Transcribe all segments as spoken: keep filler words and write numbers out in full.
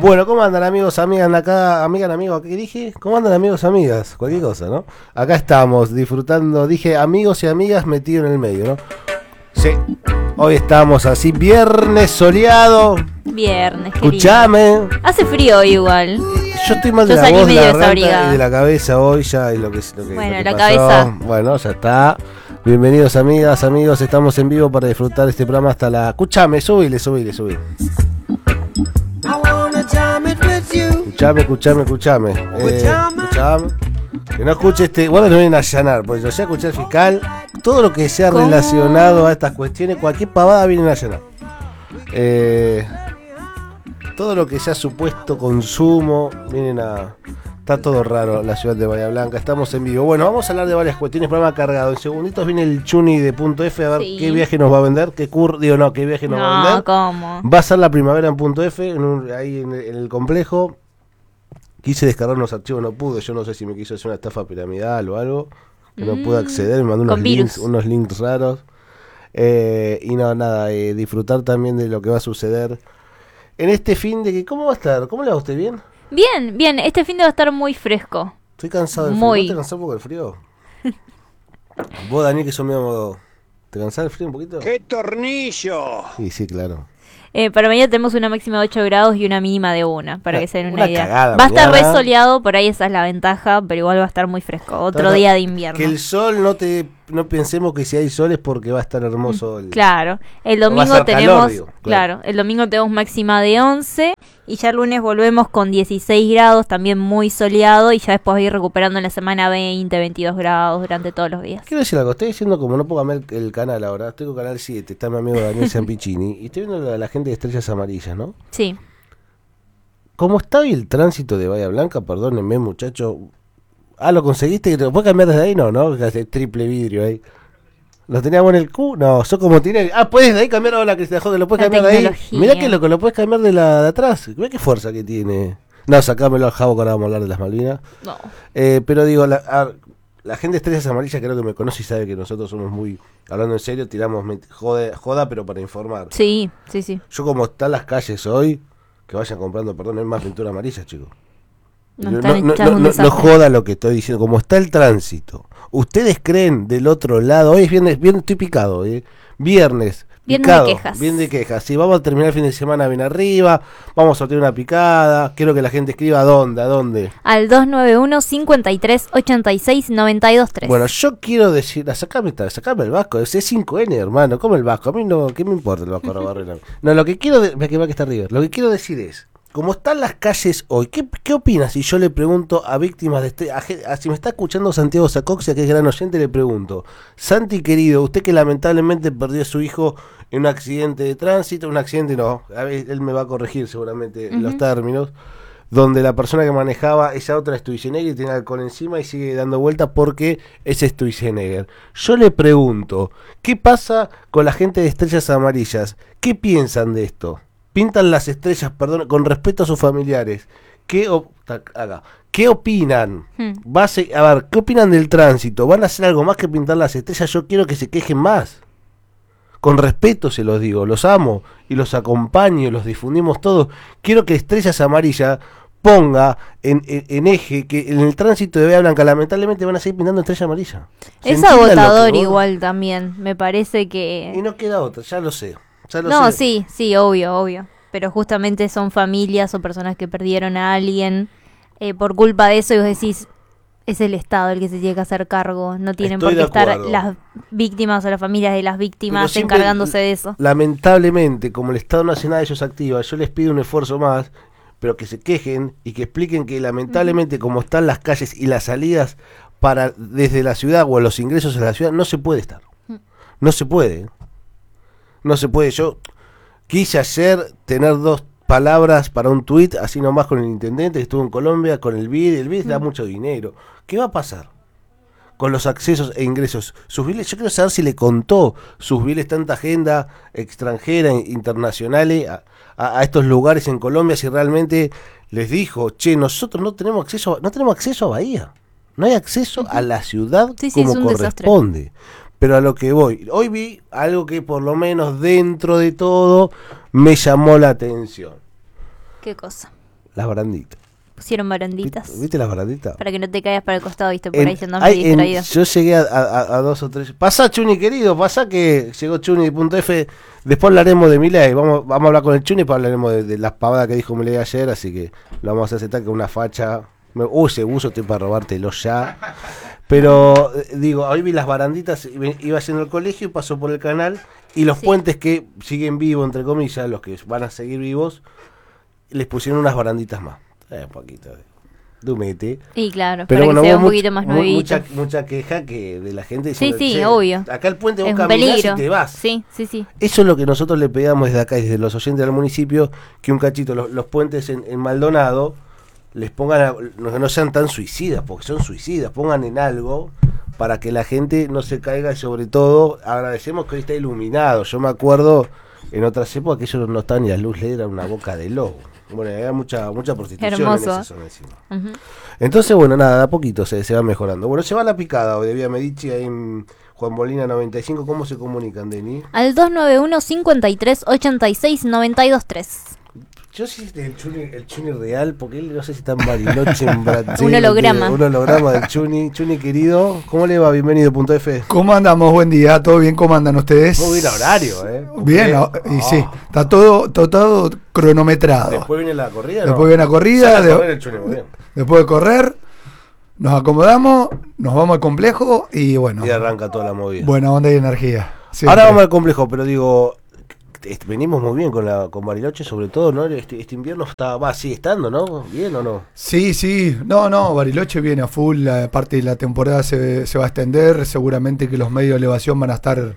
Bueno, ¿cómo andan amigos, amigas acá? Amigan, amigos, ¿qué dije? ¿Cómo andan amigos, amigas? Cualquier cosa, ¿no? Acá estamos disfrutando, dije amigos y amigas metido en el medio, ¿no? Sí, hoy estamos así, viernes soleado. Viernes, querido. Escuchame. Hace frío igual. Yo estoy mal de Yo la salí voz, de medio la garganta desabrigada. y de la cabeza hoy ya y lo que, lo que, Bueno, lo que la pasó. cabeza. Bueno, ya está. Bienvenidos amigas, amigos, estamos en vivo para disfrutar este programa hasta la... Escuchame, subile, subile, subile. Escuchame, escuchame, escuchame. Eh, escuchame. Que no escuche este... Bueno, no vienen a allanar, porque yo ya escuché al fiscal. Todo lo que sea ¿Cómo? relacionado a estas cuestiones, cualquier pavada vienen a allanar. Eh, todo lo que sea supuesto consumo, vienen a... Está todo raro la ciudad de Bahía Blanca, estamos en vivo. Bueno, vamos a hablar de varias cuestiones, programa cargado. En segunditos viene el Chuni de Punto F a ver Sí. qué viaje nos va a vender, qué cur... Digo, no, qué viaje nos va a No, vender. ¿cómo? Va a ser la primavera en Punto F, en un- ahí en el, en el complejo. Quise descargar unos archivos, no pude. Yo no sé si me quiso hacer una estafa piramidal o algo. Que no Mm, pude acceder, me mandó unos con links, virus. unos links raros. Eh, y no, nada, eh, disfrutar también de lo que va a suceder en este fin de que... ¿Cómo va a estar? ¿Cómo le va a usted? ¿Bien? Bien, bien. Este fin de va a estar muy fresco. Estoy cansado del Muy. frío. ¿Vos te cansás un poco del frío? Vos, Daniel, que sos medio... ¿Te cansás del frío un poquito? ¡Qué tornillo! Sí, sí, claro. Eh, para mañana tenemos una máxima de ocho grados y una mínima de uno, para Una- que se den una, una idea. cagada Va a estar re mañana. soleado, por ahí esa es la ventaja, pero igual va a estar muy fresco. Otro Claro, día de invierno. Que el sol no te... No pensemos que si hay sol es porque va a estar hermoso el... Claro, el No va a domingo ser tenemos, calor, digo, claro. claro, el domingo tenemos máxima de once y ya el lunes volvemos con dieciséis grados, también muy soleado, y ya después va a ir recuperando en la semana veinte, veintidós grados durante todos los días. Quiero decir algo, estoy diciendo como no puedo cambiar el, el canal ahora, estoy con Canal siete, está mi amigo Daniel Zampicini, y estoy viendo a la gente de Estrellas Amarillas, ¿no? Sí. Como está hoy el tránsito de Bahía Blanca, perdónenme muchacho. Ah, ¿lo conseguiste? ¿Lo puedes cambiar desde ahí? No, ¿no? Que hace triple vidrio ahí. ¿Lo teníamos en el Q? No, sos como tiene... Ah, puedes de ahí cambiar ahora que te dejó, que lo puedes La cambiar de ahí. tecnología. Mirá que lo que lo puedes cambiar de la de atrás. Mirá qué fuerza que tiene. No, sacámelo al jabo que ahora vamos a hablar de las Malvinas. No. Eh, pero digo, la, a- la gente de Estrellas Amarillas creo que me conoce y sabe que nosotros somos muy... Hablando en serio, tiramos ment- joda, joda pero para informar. Sí, sí, sí. Yo como están las calles hoy, que vayan comprando, perdón, es más pintura amarilla, chicos. No, No, están no, hechas no, un no, no desastre. joda lo que estoy diciendo, como está el tránsito. ¿Ustedes creen del otro lado? Hoy es viernes, viernes estoy picado, ¿eh? Viernes, Viernes picado, de quejas. bien de quejas. Sí, vamos a terminar el fin de semana bien arriba, vamos a tener una picada, quiero que la gente escriba a dónde, a dónde. Al dos nueve uno, cincuenta y tres, ochenta y seis, noventa y dos, tres. Bueno, yo quiero decir, ah, sacame, esta- sacame el Vasco, ese es cinco ene, hermano, ¿cómo el Vasco? A mí no, ¿qué me importa el Vasco Arrobarrena? No, lo que quiero, de, ve que va que está River, lo que quiero decir es, como están las calles hoy, ¿qué, qué opinas si yo le pregunto a víctimas de este, a, gen- a- si me está escuchando Santiago Sacoxia, que es gran oyente, le pregunto, Santi querido, usted que lamentablemente perdió a su hijo en un accidente de tránsito, un accidente no, a ver, él me va a corregir seguramente los Ujú. términos, donde la persona que manejaba esa otra Stuysenegger y tiene alcohol encima y sigue dando vuelta porque es Stuysenegger. Yo le pregunto, ¿qué pasa con la gente de Estrellas Amarillas? ¿Qué piensan de esto? Pintan las estrellas, perdón, con respeto a sus familiares. ¿Qué, op- ta- acá. ¿Qué opinan? Hmm. Base, a ver, ¿qué opinan del tránsito? ¿Van a hacer algo más que pintar las estrellas? Yo quiero que se quejen más. Con respeto se los digo, los amo y los acompaño, los difundimos todos. Quiero que Estrellas Amarillas ponga en, en, en eje que en el tránsito de Bahía Blanca lamentablemente van a seguir pintando estrella amarilla. ¿Se Es entiende lo que agotador voy? igual también, me parece que... Y no queda otra, ya lo sé. Ya lo No, sé. sí, sí, obvio, obvio. Pero justamente son familias o personas que perdieron a alguien eh, por culpa de eso, y vos decís, es el Estado el que se tiene que hacer cargo. No tienen Estoy por qué de estar acuerdo. las víctimas o las familias de las Pero víctimas siempre, encargándose de eso. Lamentablemente, como el Estado no hace nada de ellos activa, yo les pido un esfuerzo más, pero que se quejen y que expliquen que lamentablemente como están las calles y las salidas para desde la ciudad o los ingresos a la ciudad, no se puede estar. No se puede. No se puede. Yo quise ayer tener dos palabras para un tuit, así nomás con el intendente que estuvo en Colombia, con el B I D. El B I D da mucho dinero. ¿Qué va a pasar con los accesos e ingresos? Sus biles, yo quiero saber si le contó sus biles tanta agenda extranjera, internacionales, a, a, a estos lugares en Colombia, si realmente les dijo, che, nosotros no tenemos acceso, no tenemos acceso a Bahía. No hay acceso uh-huh. a la ciudad sí, sí, como corresponde. Desastre. Pero a lo que voy, hoy vi algo que por lo menos dentro de todo me llamó la atención. ¿Qué cosa? las baranditas. Pusieron baranditas. ¿Viste, ¿Viste las baranditas? Para que no te caigas para el costado, viste, por En- ahí siendo hay muy en- distraído. yo llegué a, a- a dos o tres. Pasá, Chuni querido, pasá que llegó Chuni.f. Después hablaremos de Milei. Vamos, vamos a hablar con el Chuni para hablaremos de, de las pavadas que dijo Milei ayer. Así que lo vamos a aceptar que una facha. Me, uy, ese buzo estoy para robártelo ya. Pero eh, digo, hoy vi las baranditas. i- Iba haciendo el colegio y pasó por el canal. Y los Sí. puentes que siguen vivos, entre comillas, los que van a seguir vivos, les pusieron unas baranditas más. Eh, un poquito de. Dumete. Y claro, Pero para bueno, que sea hubo un much- poquito más mu- nuevito. mucha, mucha queja que de la gente Sí, diciendo, sí, "Che, obvio. acá el puente vos Es un caminás peligro. y te vas". Sí, sí, sí. Eso es lo que nosotros le pedíamos desde acá, desde los oyentes del municipio, que un cachito, los, los puentes en, en Maldonado, les pongan, a- no, que no sean tan suicidas, porque son suicidas, pongan en algo para que la gente no se caiga y sobre todo agradecemos que hoy está iluminado. Yo me acuerdo en otras épocas que ellos no estaban ni la luz L E D, era una boca de lobo. Bueno, había mucha mucha prostitución Hermoso. en esa zona encima. Ujú. Entonces, bueno, nada, de a poquito se, se va mejorando. Bueno, se va la picada hoy de Vía Medici ahí en Juan Molina noventa y cinco. ¿Cómo se comunican, Deni? Al dos nueve uno, cincuenta y tres, ochenta y seis, noventa y dos tres. Yo sí el Chuni, el Chuni real, porque él no sé si está en Bariloche, en Brasil. Un holograma. Un holograma del Chuni. Chuni querido, ¿cómo le va? Bienvenido, punto F. ¿Cómo andamos? Buen día, ¿todo bien? ¿Cómo andan ustedes? Muy bien horario, ¿eh? Bien, Eh, ah, y ah. sí, está todo, todo, todo cronometrado. Después viene la corrida, ¿no? Después viene la corrida, Sale a de- correr el Chuni, muy bien. Después de correr, nos acomodamos, nos vamos al complejo y bueno, Y arranca toda la movida. buena onda y energía. siempre. Ahora vamos al complejo, pero digo, est- venimos muy bien con la con Bariloche, sobre todo, ¿no? Este, este invierno está, va, sigue estando, ¿no? ¿Bien o no? Sí, sí, no, no, Bariloche viene a full, la parte de la temporada se, se va a extender, seguramente que los medios de elevación van a estar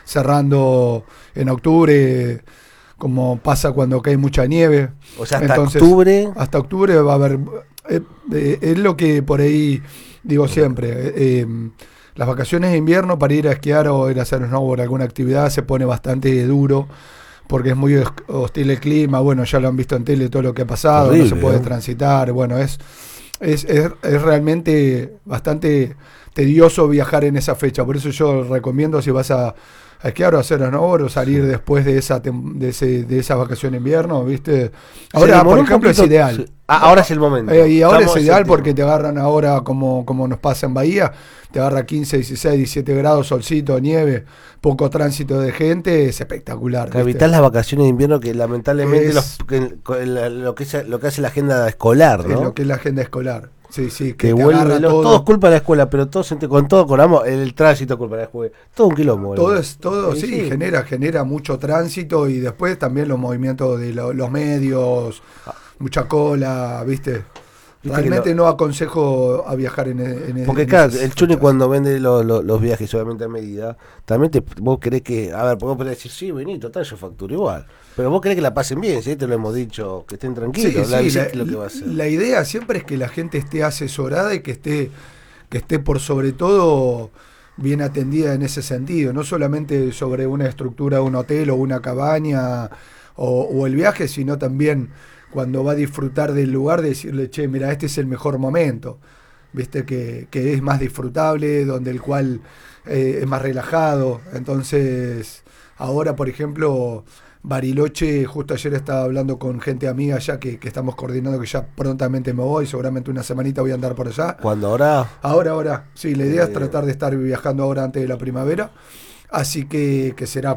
cerrando en octubre, como pasa cuando cae mucha nieve. O sea, hasta Entonces, octubre. Hasta octubre va a haber, eh, eh, es lo que por ahí digo siempre, eh, eh, las vacaciones de invierno para ir a esquiar o ir a hacer snowboard, alguna actividad, se pone bastante duro. Porque es muy hostil el clima, bueno, ya lo han visto en tele todo lo que ha pasado, Horrible, no se puede ¿eh? transitar, bueno, es, es, es, es realmente bastante tedioso viajar en esa fecha, por eso yo recomiendo si vas a, a esquiar o a hacer snowboard o salir después de esa tem- de, ese, de esa vacación de invierno, ¿viste? Se Ahora, demoró por un ejemplo, es poquito- ideal. sí. Ah, ahora es el momento. Eh, y ahora Estamos es en ideal séptimo. porque te agarran ahora como, como nos pasa en Bahía, te agarra quince, dieciséis, diecisiete grados, solcito, nieve, poco tránsito de gente, es espectacular. Que ¿viste? evitar las vacaciones de invierno que lamentablemente Es- los- que- que la- lo, que es, lo que hace la agenda escolar, Es ¿no? lo que es la agenda escolar. Sí, sí, que que te vuelve agarra lo- todo. todo es culpa de la escuela, pero todo se ente- con todo con amor, el, el tránsito es culpa de la escuela, todo un quilombo. Todo boludo. es, todo, Sí, sí, sí. genera, genera mucho tránsito y después también los movimientos de lo- los medios, mucha cola, ¿viste? Viste que Realmente lo- no aconsejo a viajar en, en Porque en claro, esas el Chuni fechas. cuando vende lo- lo- los viajes, obviamente a medida, también te, vos querés que, a ver, vos podés decir, sí, vení, total, yo facturo igual. Pero vos querés que la pasen bien, ¿sí? Te lo hemos dicho, que estén tranquilos. Sí, la sí, visita la, es lo que va a hacer. la idea siempre es que la gente esté asesorada y que esté, que esté por sobre todo bien atendida en ese sentido, no solamente sobre una estructura de un hotel o una cabaña o, o el viaje, sino también cuando va a disfrutar del lugar, decirle, che, mira, este es el mejor momento, viste, que, que es más disfrutable, donde el cual eh, es más relajado. Entonces, ahora, por ejemplo, Bariloche, justo ayer estaba hablando con gente amiga ya que, que estamos coordinando, que ya prontamente me voy, seguramente una semanita voy a andar por allá. Cuando ahora, Ahora, ahora, sí, la idea Eh. es tratar de estar viajando ahora antes de la primavera, así que, que será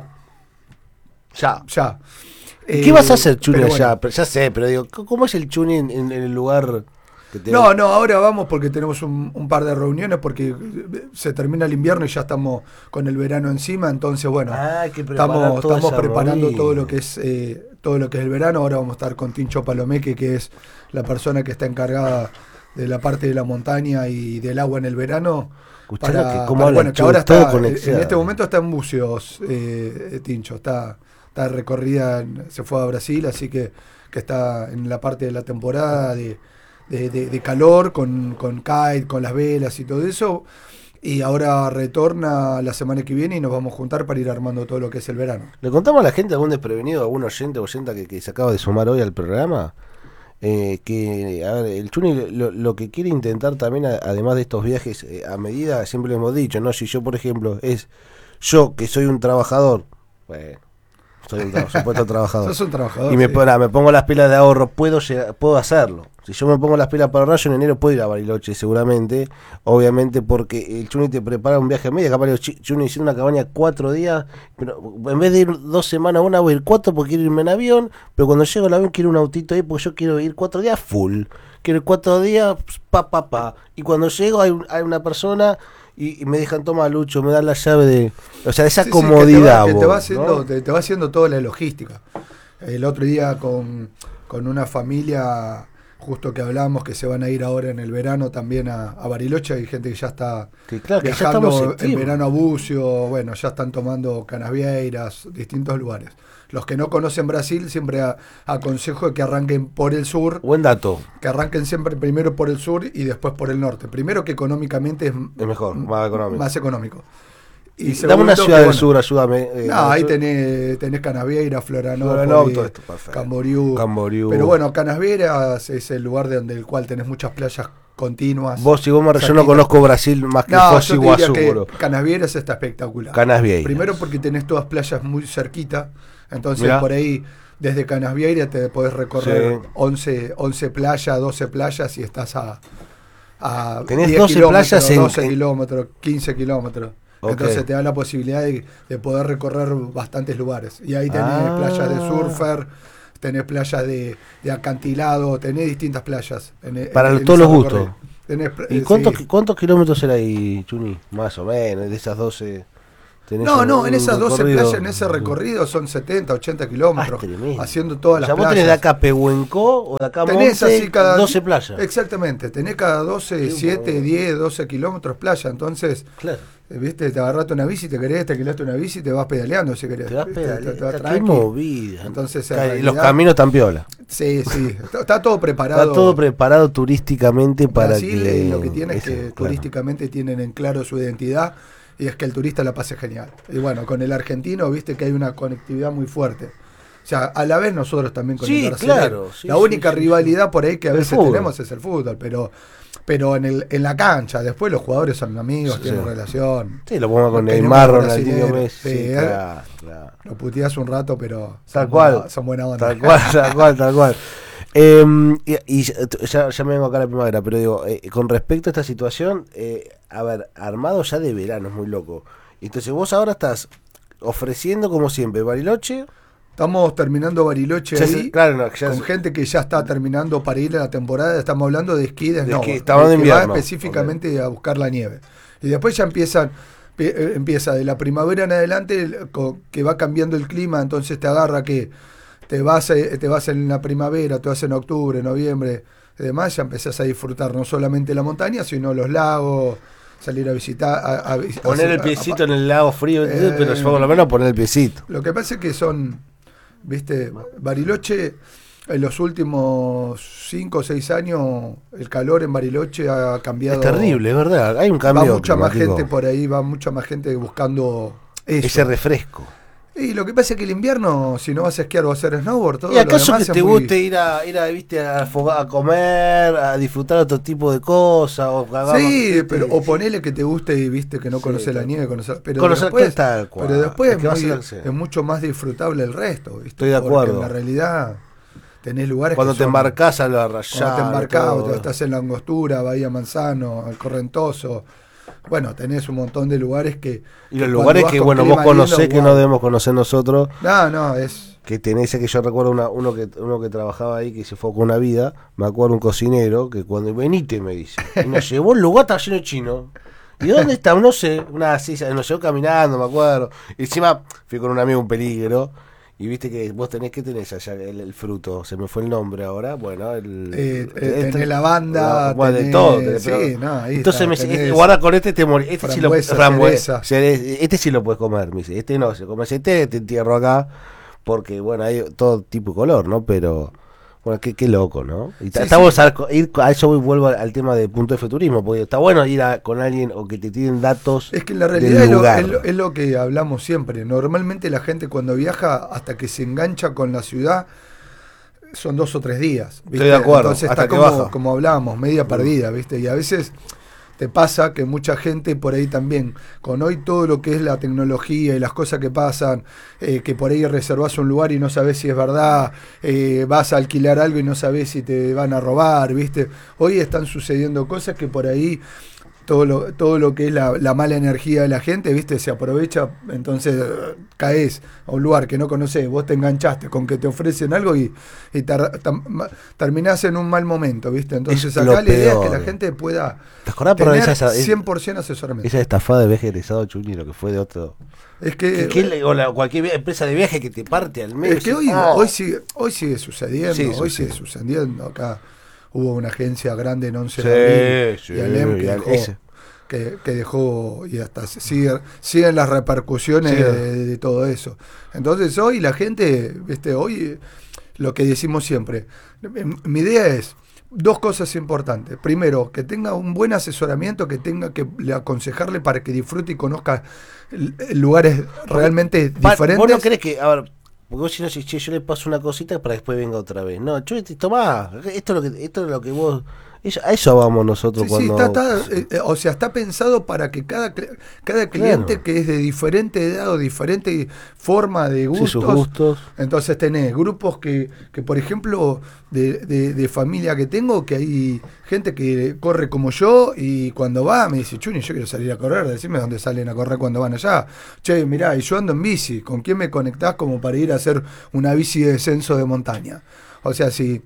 ya. ya. ¿Qué Eh, vas a hacer, Chuni, pero allá? bueno. Pero ya sé, pero digo, c- ¿cómo es el Chuni en, en- en el lugar que te... No, no, ahora vamos porque tenemos un, un par de reuniones porque eh, se termina el invierno y ya estamos con el verano encima, entonces bueno, Ah, hay que preparar estamos, toda estamos esa preparando movida. todo lo que es eh, todo lo que es el verano. Ahora vamos a estar con Tincho Palomeque, que es la persona que está encargada de la parte de la montaña y del agua en el verano. Escuchá lo que- cómo para- habla bueno, el que Chuni, ahora todo está, conexionado. en este momento está en buceos, eh, Tincho, está, está recorrida, en- se fue a Brasil, así que, que está en la parte de la temporada de, de, de- de calor, con, con kite, con las velas y todo eso, y ahora retorna la semana que viene y nos vamos a juntar para ir armando todo lo que es el verano. ¿Le contamos a la gente, algún desprevenido, algún oyente o oyenta que, que se acaba de sumar hoy al programa? Eh, que a ver, el Chuni lo, lo que quiere intentar también, a- además de estos viajes eh, a medida, siempre lo hemos dicho, ¿no? Si yo, por ejemplo, es yo que soy un trabajador, bueno, Soy un tra- supuesto trabajador. Sos un trabajador. Y me, sí. pon- me pongo las pilas de ahorro, puedo llegar- puedo hacerlo. Si yo me pongo las pilas para ahorrar, yo en enero puedo ir a Bariloche, seguramente. Obviamente, porque el Chuni te prepara un viaje a media. Capaz le digo, "Chi- Chuni, hice una cabaña cuatro días, pero en vez de ir dos semanas, una voy a ir cuatro porque quiero irme en avión. Pero cuando llego al avión, quiero un autito ahí porque yo quiero ir cuatro días full. Quiero ir cuatro días, pa, pa, pa. Y cuando llego, hay, un- hay una persona. Y, y me dejan tomar Lucho, me dan la llave de. O sea, esa Sí, sí, comodidad. que te va, que te vos, va haciendo, ¿no? te, te va haciendo toda la logística. El otro día con, con una familia, justo que hablamos que se van a ir ahora en el verano también a, a Bariloche, hay gente que ya está Que claro, que ya viajando estamos en en septiembre. verano a Bucio, bueno, ya están tomando Canasvieiras, distintos lugares. Los que no conocen Brasil, siempre a- aconsejo que arranquen por el sur, Buen dato. que arranquen siempre primero por el sur y después por el norte. Primero que económicamente es, Es mejor, más económico. más económico. Y segundo, dame una que, ciudad del bueno, sur, ayúdame. eh, no, ahí sur- tenés, tenés Canasvieiras, Florianópolis, Florianópolis, todo esto, perfecto. Camboriú. Camboriú. Pero bueno, Canasvieiras es el lugar de donde el cual tenés muchas playas continuas. Vos, si vos me yo no cerquita. conozco Brasil más que No, Foz yo y te diría Iguazú, que boludo. Canasvieiras está espectacular. Canasvieiras. Primero porque tenés todas playas muy cerquita, entonces Mirá. por ahí desde Canasvieiras te podés recorrer Sí. once, once playas, doce playas y estás a, a Tenés diez doce kilómetros, playas en- doce en- kilómetros, quince kilómetros. Ok. Entonces te da la posibilidad de, de poder recorrer bastantes lugares. Y ahí tenés Ah. playas de surfer, tenés playas de, de acantilado, tenés distintas playas. en- en- Para en todos ese los gustos. recorrido. Tenés, ¿Y eh, cuántos, sí. cuántos kilómetros era ahí, Chuni? Más o menos, de esas doce. tenés No, un- no, en un esas doce recorrido. playas, en ese recorrido son setenta, ochenta kilómetros. Ah, es tremendo. haciendo todas O las sea, vos playas. tenés de acá a Pehuenco o de acá a Tenés Monte, así cada doce playas. Exactamente, tenés cada doce, Qué siete, bueno. diez, doce kilómetros playa. Entonces, Claro. eh, viste, te agarraste una bici, te querés, te alquilaste una bici y te vas pedaleando si querés. Te vas ¿viste? pedaleando. Te- te vas Qué tranqui. movida. Entonces, en Ca- realidad- los caminos están piola. Sí, sí, está, está todo preparado. Está todo preparado turísticamente para Brasil, que. eh, lo que tiene es Eso, que claro. turísticamente tienen en claro su identidad y es que el turista la pase genial. Y bueno, con el argentino, viste que hay una conectividad muy fuerte. O sea, a la vez nosotros también con Sí, el brasileño. claro, sí, la sí, única sí, rivalidad por ahí que a El veces fútbol. tenemos es el fútbol, pero pero en el en la cancha, después los jugadores son amigos, Sí, tienen sí. relación. Sí, lo pongo con Tenemos Neymar, los Ronaldinho, brasileros, Messi. sí, Sí, eh. claro, claro. Lo puteás un rato, pero Tal son cual. buena- son buena onda. Tal cual, tal cual, tal cual. Eh, y y ya, ya me vengo acá a la primavera, pero digo, eh, con respecto a esta situación, eh, a ver, armado ya de verano, es muy loco. Entonces vos ahora estás ofreciendo, como siempre, Bariloche. Estamos terminando Bariloche Ya ahí. se- claro, no, ya con se- gente que ya está terminando para ir a la temporada, estamos hablando de esquí, de De snowboard, esquí, estamos de que invierno. va específicamente a buscar la nieve. Y después ya empiezan, pie- eh, empieza de la primavera en adelante, el- co- que va cambiando el clima, entonces te agarra que te vas, eh, te vas en la primavera, te vas en octubre, noviembre, y demás, ya empezás a disfrutar no solamente la montaña, sino los lagos, salir a visitar. A, a- a- Poner el a- piecito a- en el lago frío, Eh, pero yo por lo menos poner el piecito. Lo que pasa es que son, viste, Bariloche, en los últimos cinco o seis años, el calor en Bariloche ha cambiado. Es terrible, es verdad. Hay un cambio. Va mucha más climático. gente por ahí, va mucha más gente buscando eso. Ese refresco. Y lo que pasa es que el invierno, si no vas a esquiar o a hacer snowboard, todo ¿Y lo acaso demás que es te muy- guste ir a ir a, viste, a, foga- a comer, a disfrutar otro tipo de cosas? O, Sí, viste, pero o ponele que te guste y viste que no Sí, conoces la tal nieve, conocer, pero Conocer después, tal cual. pero después Es es, que va a muy- ser- sí. es mucho más disfrutable el resto, ¿viste? Estoy de Porque acuerdo. en la realidad tenés lugares Cuando que te son- embarcás a la rayada. Cuando te embarcás, todo. te estás en la Angostura, Bahía Manzano, el Correntoso. Bueno, tenés un montón de lugares que. Y los que lugares cuando vas que, con bueno, clima vos conocés lindo, que no guau. debemos conocer nosotros. No, no, es. Que tenés, que yo recuerdo una, uno que uno que trabajaba ahí, que se fue con una vida. Me acuerdo un cocinero que cuando venite me dice. Y nos llevó un lugar, estaba lleno de chino. ¿Y dónde está? No sé. Una así, nos llevó caminando, me acuerdo. Y encima fui con un amigo, un peligro. Y viste que vos tenés, ¿qué tenés allá? El, el fruto, se me fue el nombre ahora. Bueno, el. Eh, eh, este- tenés lavanda, bueno, de tenés- todo. tenés, sí, pero- no, ahí entonces está, me dice, tenés este, guarda con este te morís. Este sí lo frambuesa, frambuesa, cereza. cere- Este sí lo puedes comer, me dice. Este no, si comes este, te entierro acá. Porque, bueno, hay todo tipo de color, ¿no? Pero, bueno, qué, qué loco, ¿no? Y ta- Sí, estamos sí. a, ir, a eso voy, vuelvo al, al tema de punto de futurismo, porque está bueno ir a- con alguien o que te tienen datos. Es que en la del realidad es lo, lugar. es, lo, es lo que hablamos siempre. Normalmente la gente cuando viaja, hasta que se engancha con la ciudad, son dos o tres días. ¿viste? Estoy de acuerdo, Entonces hasta está que como, baja. como hablábamos, media perdida, ¿viste? Y a veces te pasa que mucha gente por ahí también, con hoy todo lo que es la tecnología y las cosas que pasan, eh, que por ahí reservas un lugar y no sabes si es verdad, eh, vas a alquilar algo y no sabes si te van a robar, ¿viste? Hoy están sucediendo cosas que por ahí todo lo, todo lo que es la, la mala energía de la gente, ¿viste? Se aprovecha, entonces eh, caes a un lugar que no conoces, vos te enganchaste con que te ofrecen algo y, y tar, tam, terminás en un mal momento, ¿viste? Entonces Es acá lo la idea peor. es que la gente pueda ¿Te acordás por tener esa, esa, cien por ciento asesoramiento. esa estafada de viaje egresado Chuñi, lo que fue de otro? Es que, Que- que le- o la- cualquier vi- empresa de viaje que te parte al medio. es que hoy, oh, hoy, sigue, hoy sigue sucediendo, Sí, hoy sucede. sigue sucediendo. Acá hubo una agencia grande en once Sí, de abril sí, y Alem que y al- dejó, ese. que, que dejó y hasta se sigue, siguen las repercusiones Sí. de, de todo eso. Entonces hoy la gente, viste, hoy lo que decimos siempre, mi idea es dos cosas importantes. Primero, que tenga un buen asesoramiento, que tenga que le aconsejarle para que disfrute y conozca l- lugares realmente Pa- diferentes. ¿Vos no crees que, a ver, porque vos si no, si che, yo le paso una cosita para después venga otra vez? No, yo te tomá, esto es lo que, esto es lo que vos, eso- a eso vamos nosotros Sí, sí, cuando... está, está, eh, eh, o sea, está pensado para que cada, cl- cada cliente Claro. que es de diferente edad o diferente forma de Sí, gustos, sus gustos. entonces tenés grupos que, que por ejemplo, de, de, de familia que tengo, que hay gente que corre como yo y cuando va me dice, Chuni, yo quiero salir a correr, decime dónde salen a correr cuando van allá. Che, mirá, y yo ando en bici, ¿con quién me conectás como para ir a hacer una bici de descenso de montaña? O sea, si...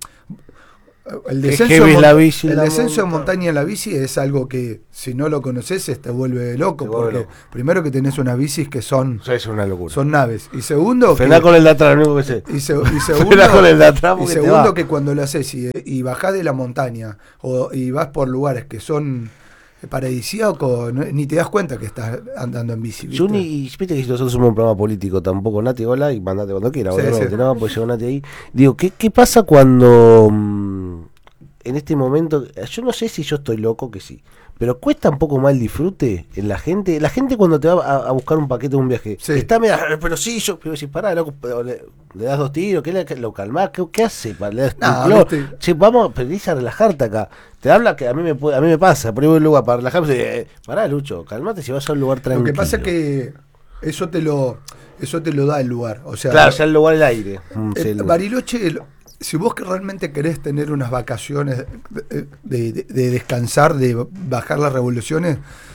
El Qué descenso, heavy de, es mon- la bici, el la descenso de monta- montaña en la bici es algo que si no lo conoces te vuelve loco, Te vuelve porque loco. primero que tenés unas bicis que son, O sea, es una locura. son naves, y segundo Frená que, con el de atrás, lo único que sé. y, se- y segundo, Frená con el de atrás y porque te segundo va. que cuando lo haces y, y bajás de la montaña o, y vas por lugares que son paradisíacos, no- ni te das cuenta que estás andando en bici, ¿viste? Juni, y viste que nosotros somos un programa político, tampoco Nati, hola, y mandate cuando quiera, Sí, obviamente, sí. no, pues llegó Nati ahí. Digo, ¿qué, qué pasa cuando mm, en este momento, yo no sé si yo estoy loco, que sí, pero cuesta un poco más el disfrute en la gente? La gente cuando te va a, a buscar un paquete de un viaje, Sí. está media, pero sí, yo, pero si pará, loco, pero le, le das dos tiros, ¿qué le, que lo calmás? ¿Qué, qué hace? Pa- Le das No, un cloro. viste. Che, vamos, pedís a relajarte acá. Te habla que a mí me puede, a mí me pasa, por ahí voy a un lugar para relajarme, eh, pará, Lucho, calmate si vas a un lugar tranquilo. Lo que pasa es que eso te lo eso te lo da el lugar, o sea, Claro, ya el lugar el aire. Mm, Eh, sí, el- Bariloche, el- si vos que realmente querés tener unas vacaciones de, de- de- de descansar, de bajar las revoluciones,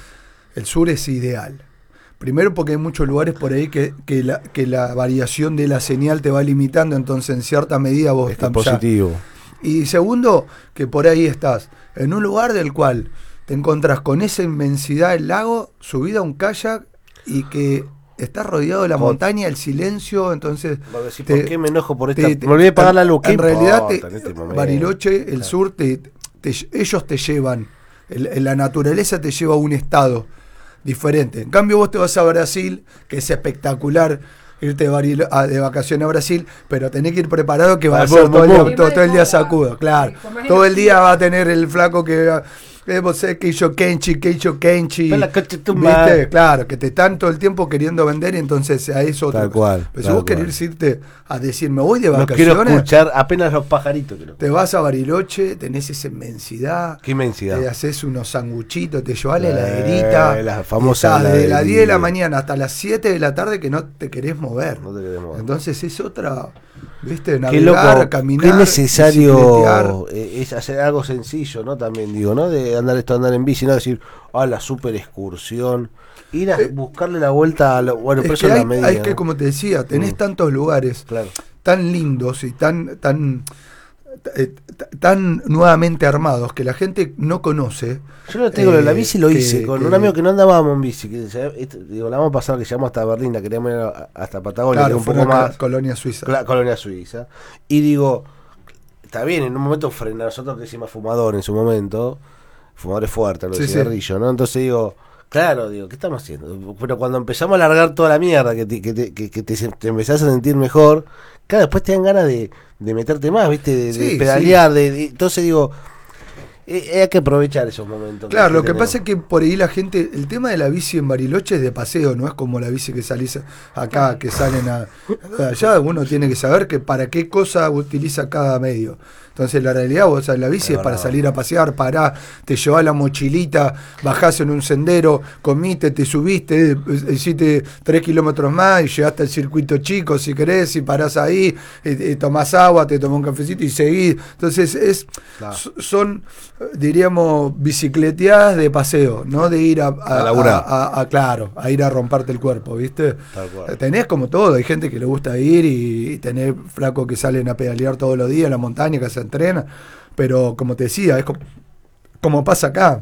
el sur es ideal. Primero porque hay muchos lugares por ahí que, que, la, que la variación de la señal te va limitando, entonces en cierta medida vos Este tam- ya- positivo. Y segundo, que por ahí estás en un lugar del cual te encontrás con esa inmensidad del lago, subida a un kayak y que estás rodeado de la Hot. montaña, el silencio, entonces... Vas a decir, te- ¿por qué me enojo por esta? te- te- me olvidé de pagar la luz. ¿qué En realidad, te- importa en este momento? Bariloche, el Claro. sur, te, te- ellos te llevan, el- la naturaleza te lleva a un estado diferente. En cambio, vos te vas a Brasil, que es espectacular irte de, Barilo- a- de vacaciones a Brasil, pero tenés que ir preparado que va a Ah, ser vos, todo el, vos, día, vos. todo, todo el día sacudo, claro. Todo el día va a tener el flaco que... Eh, vos sabés que yo Kenchi, que yo Kenchi. Pero la concha de tu ¿Viste? madre. Claro, que te están todo el tiempo queriendo vender y entonces a eso Tal cual, Pero si tal vos cual. querés irte a decir, me voy de No vacaciones, quiero escuchar apenas los pajaritos. Creo. te vas a Bariloche, tenés esa inmensidad, Qué inmensidad. te haces unos sanguchitos, te llevas la Eh, heladerita, la famosa y estás desde las heladería. diez de la mañana hasta las siete de la tarde que no te querés mover. No te querés mover. Entonces es otra, viste, Qué navegar, loco, caminar, qué bicicletear. necesario eh, es hacer algo sencillo, ¿no? También digo, ¿no? De andar esto, andar en bici, no decir, ah, la super excursión, ir a Eh, buscarle la vuelta a lo, bueno, pero Es eso que es la hay, medida, hay que, ¿no? como te decía, tenés Mm. tantos lugares Claro. tan lindos y tan, tan, eh, t- tan nuevamente armados que la gente no conoce. Yo lo tengo, Eh, la bici lo que- hice con que- un amigo que no andábamos en bici, que se- esto- digo, la vamos a pasar que llegamos hasta Berlín, la queríamos ir a- hasta Patagonia, que Claro, era un fue poco una más colonia suiza. Cla- Colonia Suiza. Y digo, está bien, en un momento frena, nosotros que hicimos fumador en su momento, fumadores fuertes, los Sí, sí. cigarrillos, ¿no? Entonces digo, claro, digo, ¿qué estamos haciendo? Pero cuando empezamos a largar toda la mierda, que te, que te, que, que te, te empezás a sentir mejor, claro, después te dan ganas de, de meterte más, ¿viste? De, de Sí, pedalear, de, de- entonces digo, eh, hay que aprovechar esos momentos. Claro, lo que tenemos. pasa es que por ahí la gente, el tema de la bici en Bariloche es de paseo, no es como la bici que salís acá, que salen a... Allá uno tiene que saber que para qué cosa utiliza cada medio. Entonces la realidad, vos sabés, la bici es, es para salir a pasear, pará, te llevás la mochilita, bajás en un sendero, comiste, te subiste, hiciste tres kilómetros más y llegaste al circuito chico si querés, y parás ahí, y, y tomás agua, te tomás un cafecito y seguís. Entonces es claro. son, diríamos, bicicleteadas de paseo, no de ir a, a, a, a, a, a claro, a ir a romperte el cuerpo, ¿viste? Tenés como todo, hay gente que le gusta ir y, y tenés flacos que salen a pedalear todos los días en la montaña, que se entrena, pero como te decía, es como, como pasa acá.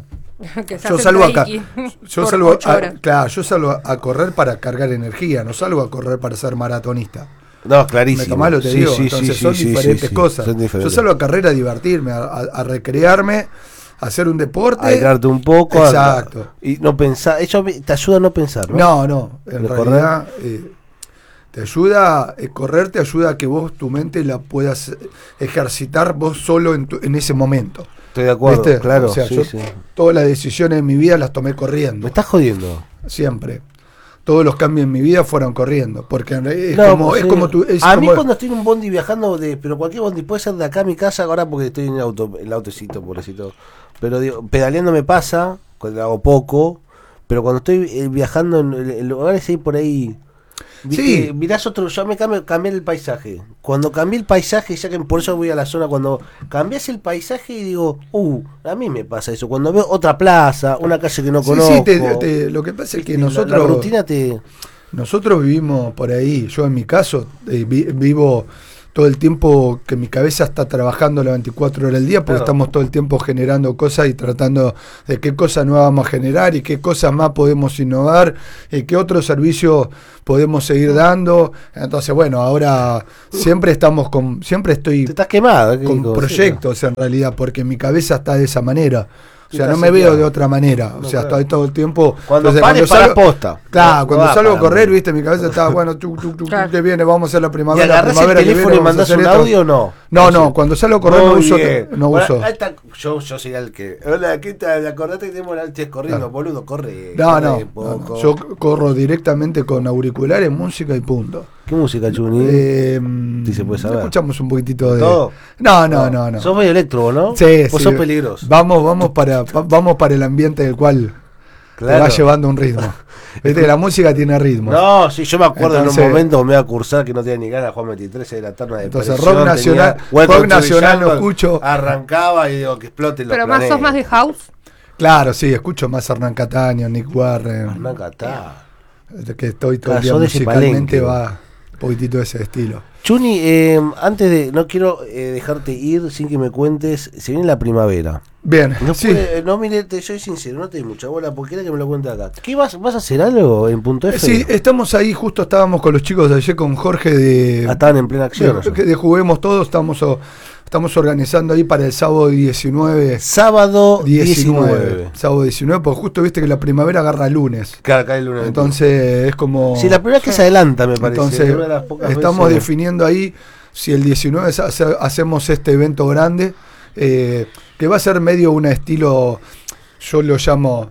yo salgo acá, yo salgo a, claro, yo salgo a, a correr para cargar energía, no salgo a correr para ser maratonista. No, clarísimo. Me tomás lo te sí, digo, sí, entonces sí, son sí, diferentes sí, sí, cosas. Son diferentes. Yo salgo a carrera a divertirme, a, a, a recrearme, a hacer un deporte, a aislarte un poco, exacto, a, y no pensar, eso te ayuda a no pensar, ¿no? No, no, en realidad eh, te ayuda, eh, correr te ayuda a que vos tu mente la puedas ejercitar vos solo en, tu, en ese momento. Estoy de acuerdo, ¿viste? claro. O sea, sí, yo sí. todas las decisiones de mi vida las tomé corriendo. Me estás jodiendo. Siempre. Todos los cambios en mi vida fueron corriendo. Porque es no, como, pues, es como tu, es a como mí cuando estoy en un bondi viajando, de, pero cualquier bondi puede ser de acá a mi casa, ahora porque estoy en el auto, el autocito, pobrecito. Pero digo, pedaleando me pasa, cuando hago poco, pero cuando estoy eh, viajando en, en lugares ahí por ahí. ¿Viste? Sí. Mirás otro, yo me cambié, cambié el paisaje. Cuando cambié el paisaje, ya que por eso voy a la zona, cuando cambias el paisaje y digo, uh, a mí me pasa eso. Cuando veo otra plaza, una calle que no sí, conozco. Sí, te, te, lo que pasa es que la, nosotros. La rutina te. Nosotros vivimos por ahí. Yo en mi caso eh, vi, vivo todo el tiempo que mi cabeza está trabajando las veinticuatro horas al día, porque claro. estamos todo el tiempo generando cosas y tratando de qué cosas nuevas vamos a generar y qué cosas más podemos innovar y qué otros servicios podemos seguir dando. Entonces, bueno, ahora siempre estamos con, siempre estoy Te estás quemado, con digo, proyectos sí, en realidad, porque mi cabeza está de esa manera. O sea, no me claro. veo de otra manera. O sea, no, claro. estoy todo el tiempo. Cuando entonces, pares cuando salgo, para posta. Claro, no, cuando no salgo a correr, para, viste, mi cabeza estaba, bueno, tú, tú, tú, claro. te viene, vamos a hacer la primavera. ¿Y agarrás primavera el teléfono viene, y mandás un esto. audio o no? No, no, cuando salgo a correr no uso. No bueno, uso. Está, yo, yo sería el que. Hola, ¿qué tal? Acordate que tenemos la noche corriendo, claro. boludo, corre. No, corre no, no, no. Yo corro directamente con auriculares, música y punto. ¿Qué música, Chuni? Eh, si se puede saber. Escuchamos un poquitito de. ¿Todo? No, no, no, no. Sos medio electro, ¿no? Sí, Vos sí. sos peligroso. Vamos, vamos para, vamos para el ambiente del cual claro. te va llevando un ritmo. Viste, la música tiene ritmo. No, sí, yo me acuerdo entonces, en un momento me iba a cursar que no tenía ni ganas de Juan veintitrés de la terna de entonces rock nacional, rock nacional no escucho. Arrancaba y digo que exploten los Pero planetas. más sos más de house. Claro, sí, escucho más Hernán Cataño, Nick Warren. Hernán Cataño. Que estoy todo el día musicalmente va un poquitito de ese estilo. Chuni, eh, antes de, no quiero eh, dejarte ir sin que me cuentes, se viene la primavera. Bien, no, sí. puede, no mire, te soy sincero, no te doy mucha bola porque era que me lo cuente acá. ¿Qué vas, vas a hacer algo en Punto F? Sí, estamos ahí, justo estábamos con los chicos de ayer con Jorge de... Ah, estaban en plena acción. De, de, de Juguemos Todos, estamos, estamos organizando ahí para el sábado diecinueve. Sábado diecinueve. diecinueve. Sábado diecinueve, porque justo viste que la primavera agarra lunes. Claro, cae el lunes. Entonces es como... Sí, la primera vez que se adelanta, me parece. Entonces una de las pocas estamos veces. definiendo ahí si el diecinueve hace, hacemos este evento grande. Eh, que va a ser medio un estilo, yo lo llamo,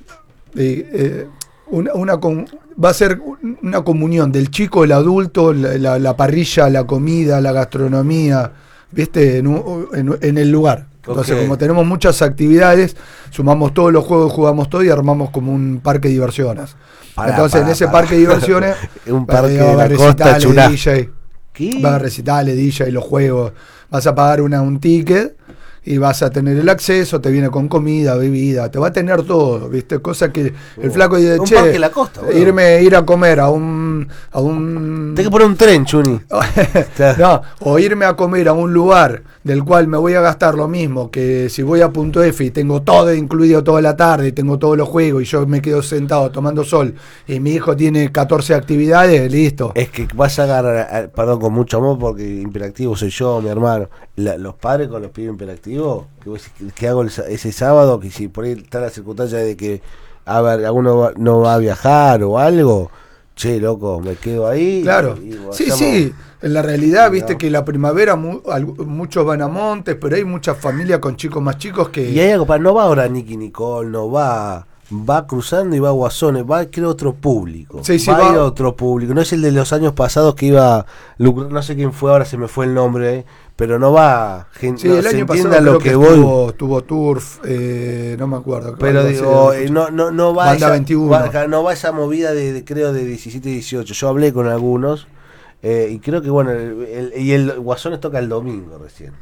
eh, eh, una, una con, va a ser una comunión del chico, el adulto, la, la, la parrilla, la comida, la gastronomía, ¿viste? En, un, en, en el lugar. Entonces, okay. como tenemos muchas actividades, sumamos todos los juegos, jugamos todo y armamos como un parque de diversiones. Para, Entonces, para, en ese para. parque de diversiones, un parque va, de va la costa chulá. D J, ¿Qué? Va a recitales, D J, los juegos, vas a pagar una, un ticket y vas a tener el acceso, te viene con comida, bebida, te va a tener todo, ¿viste? Cosa que el uh, flaco dice, che, parque la costa, irme ir a comer a un a un Tengo que poner un tren, Chuni. No, o irme a comer a un lugar del cual me voy a gastar lo mismo que si voy a Punto F y tengo todo incluido toda la tarde, y tengo todos los juegos y yo me quedo sentado tomando sol y mi hijo tiene catorce actividades, listo. Es que vas a agarrar, perdón, con mucho amor porque hiperactivo soy yo, mi hermano, la, los padres con los pibes hiperactivos, que, que hago el, ese sábado, que si por ahí está la circunstancia de que a ver, alguno va, no va a viajar o algo, che, loco, me quedo ahí. Claro, y- y sí, vayamos- sí, en la realidad, Sí, viste ¿no? que la primavera mu- al- muchos van a Montes, pero hay muchas familias con chicos más chicos que... Y hay algo, para, no va ahora Nicky Nicole, no va, va cruzando y va Guasones, va creo otro público, Sí, sí, va, va- a ir a otro público, no es el de los años pasados que iba, Lu- no sé quién fue ahora, se me fue el nombre, eh, pero no va, gente, Sí, no, el se año entienda pasado lo creo que, que, voy, tuvo, tuvo Turf, eh, no me acuerdo. pero algo así, digo, de- eh, no, no, no va Banda esa, veintiuno. va- no va esa movida de, de, creo de diecisiete y dieciocho, yo hablé con algunos, eh, y creo que bueno, el, el- y el Guasones toca el domingo recién.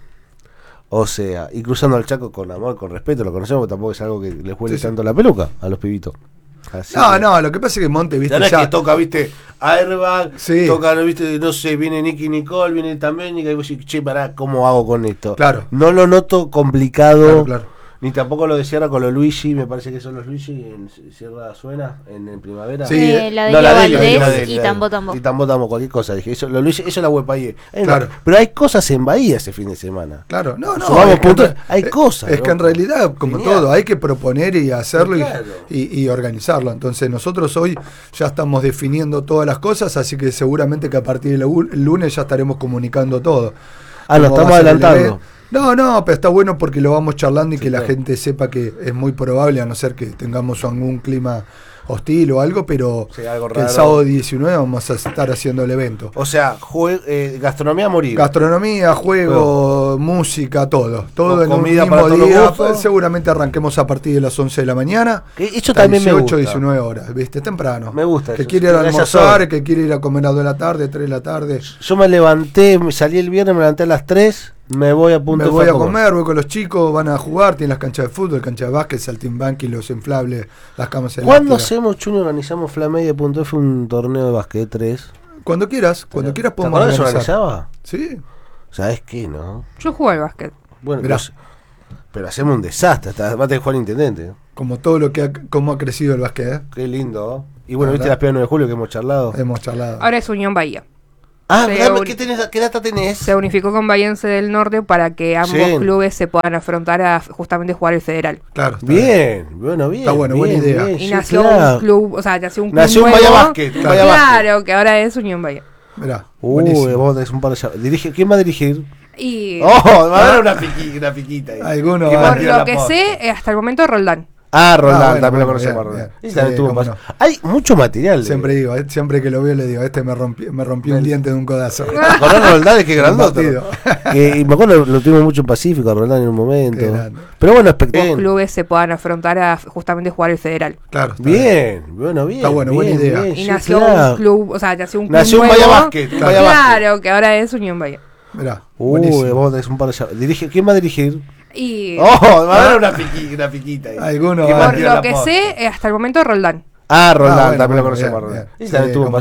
O sea, y cruzando al Chaco con amor, con respeto, lo conocemos, tampoco es algo que les huele Sí, sí. tanto la peluca a los pibitos. Así No, que- no, lo que pasa es que Monte, viste, Ya no es ya... que toca, viste, Airbag, Sí. toca, viste, no sé, viene Nicky Nicole, viene también, y vos decís, che, pará, ¿cómo hago con esto? Claro. No lo noto complicado, Claro, claro. ni tampoco lo de Sierra con los Luigi, me parece que son los Luigi en Sierra Suena, en, en primavera. Sí, Eh, eh. la de No, Leo la de él, Valdés la de él, y la de él. Tambo Tambo. Y Tambo Tambo, cualquier cosa. Dije, eso, lo Luigi, eso es la Huepayé. Hay Claro. una- Pero hay cosas en Bahía ese fin de semana. Claro, no, no. Sumamos es que en puntos, re- hay eh, cosas, Es que en loco. realidad, como Genial. todo, hay que proponer y hacerlo y- Claro. y, y organizarlo. Entonces, nosotros hoy ya estamos definiendo todas las cosas, así que seguramente que a partir del lu- el lunes ya estaremos comunicando todo. Ah, lo Cómo va estamos a ser el adelantando. evento. No, no, pero está bueno porque lo vamos charlando y Sí, que la claro. gente sepa que es muy probable, a no ser que tengamos algún clima hostil o algo, pero Sí, algo que el raro. sábado diecinueve vamos a estar haciendo el evento. O sea, jue- eh, gastronomía a morir. Gastronomía, juego, música, todo. Todo Con en un comida mismo para todos los día. gustos. Seguramente arranquemos a partir de las once de la mañana. Que eso hasta también me dieciocho, gusta. diecinueve horas, ¿viste? Temprano. Me gusta Que eso, quiere sí, ir a a esa almorzar, hora. que quiere ir a comer a las dos de la tarde, tres de la tarde. Yo me levanté, me salí el viernes, me levanté a las tres, me voy a punto Me de voy a comer. comer, voy con los chicos, van a jugar, tienen las canchas de fútbol, canchas de básquet, saltimbanqui, los inflables, las camas ¿Cuándo elásticas. hacemos, Chuno, organizamos Flamedia punto F un torneo de básquet tres? Cuando quieras, cuando quieras ¿Te podemos acordás que se organizar. organizaba? Sí, ¿Sabes qué, no? Yo juego al básquet. Bueno, Mirá. pues, pero hacemos un desastre, hasta además de jugar intendente. como todo lo que ha, cómo ha crecido el básquet, ¿eh? Qué lindo. Y bueno, La ¿viste verdad. las pedas nueve de julio que hemos charlado? Hemos charlado. Ahora es Unión Bahía. Ah, se dame, un- ¿qué, tenés, ¿qué data tenés? Se unificó con Bahiense del Norte para que ambos Sí. clubes se puedan afrontar a justamente jugar el federal. Claro. está Bien, bueno, bien. Está bueno, buena bien, idea. bien, Y sí, nació claro. un club, o sea, nació un club Nació un nuevo. Bahía Básquet, un Bahía Básquet. Claro, que ahora es Unión Bahía. Mirá, Uy, buenísimo. vos tenés un par de llaves. Dirige, ¿quién va a dirigir? Y Oh, va a haber una, piqui, una piquita ahí. Alguno ¿Quién va a a por tirar lo la que posta? sé, eh, hasta el momento Roldán. Ah, Roldán, Ah, bueno, también lo bueno, conocemos. bien, Roldán. bien. Y también Sí, tuvo cómo más- no. Hay mucho material. Siempre de- digo, eh, siempre que lo veo le digo, este me rompió, me rompió un diente de un codazo. Con Roldán es que Un grandote. partido. Que- y me acuerdo lo tuvimos mucho en Pacífico, a Roldán en un momento. Qué grande. Pero bueno, Los espectacular. clubes se puedan afrontar a justamente jugar el federal. Claro. está bien. Bien, bueno, bien. Está bueno, buena bien, idea. bien, Y sí, nació claro. un club, o sea, nació un club Nació un nuevo. Bahía Básquet, un Claro. Bahía Básquet. Claro, que ahora es Unión Bahía. Mirá, Uy, buenísimo. vos tenés un par de llaves. Dirige, ¿quién va a dirigir? Y Oh, va a haber una, piqui, una piquita ahí. Alguno ¿Quién va a a por tirar lo la que posta? sé, eh, hasta el momento Roldán. Ah, Roldán, Ah, bueno, también lo bueno, conocemos. bien, Roldán. bien. Y también Sí, tuvo cómo